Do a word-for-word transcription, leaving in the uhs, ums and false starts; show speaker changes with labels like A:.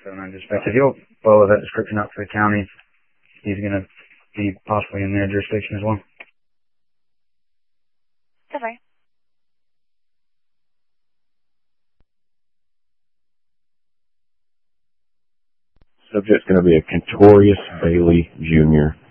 A: seven nine dispatch. If you'll follow that description up to the county, he's going to be possibly in their jurisdiction as well.
B: Okay.
C: Subject's going to be a Cantorius Bailey Junior